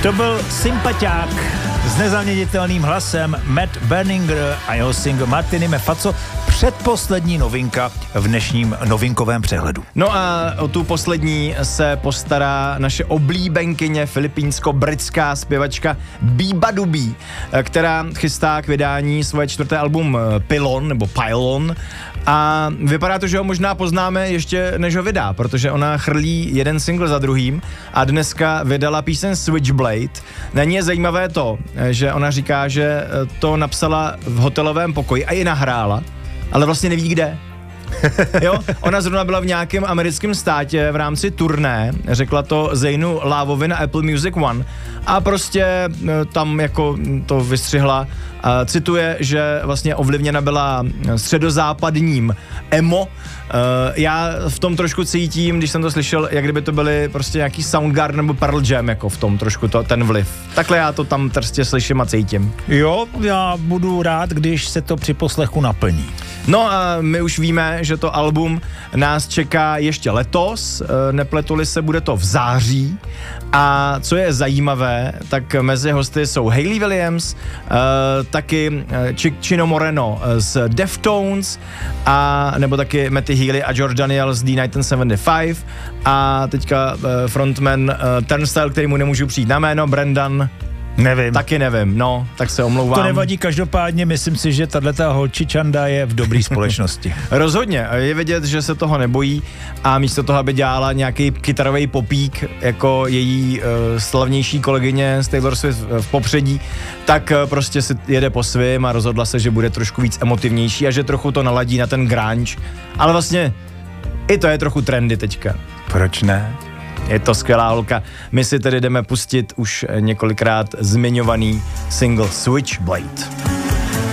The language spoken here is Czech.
To byl sympatiák s nezaměnitelným hlasem Matt Berninger a jeho single Martini me faccio, předposlední novinka v dnešním novinkovém přehledu. No a o tu poslední se postará naše oblíbenkyně filipínsko-britská zpěvačka Bibadubí, která chystá k vydání svoje 4. album Pylon, nebo Pylon, a vypadá to, že ho možná poznáme ještě než ho vydá, protože ona chrlí jeden single za druhým a dneska vydala píseň Switchblade. Na ní je zajímavé to, že ona říká, že to napsala v hotelovém pokoji a ji nahrála, ale vlastně neví kde. Jo, ona zrovna byla v nějakém americkém státě v rámci turné, řekla to Zainu Lávovi na Apple Music One a prostě tam jako to vystřihla. Cituje, že vlastně ovlivněna byla středozápadním emo. Já v tom trošku cítím, když jsem to slyšel, jak kdyby to byly prostě nějaký Soundgarden nebo Pearl Jam, jako v tom trošku ten vliv. Takhle já to tam prostě slyším a cítím. Jo, já budu rád, když se to při poslechu naplní. No a my už víme, že to album nás čeká ještě letos, nepletuli se, bude to v září. A co je zajímavé, tak mezi hosty jsou Hayley Williams, taky Chino Moreno z Deftones, a nebo taky Matty Healy a George Daniel z D1975 a teďka frontman Turnstile, který mu nemůžu přijít na jméno, Brendan. Nevím. Taky nevím, no, tak se omlouvám. To nevadí, každopádně myslím si, že tato holčičanda je v dobré společnosti. Rozhodně, je vidět, že se toho nebojí a místo toho, aby dělala nějaký kytarový popík jako její slavnější kolegyně z Taylor Swift v popředí, tak prostě si jede po svým a rozhodla se, že bude trošku víc emotivnější a že trochu to naladí na ten grunge, ale vlastně i to je trochu trendy teďka. Proč ne? Je to skvělá holka. My si tedy jdeme pustit už několikrát zmiňovaný single Switchblade.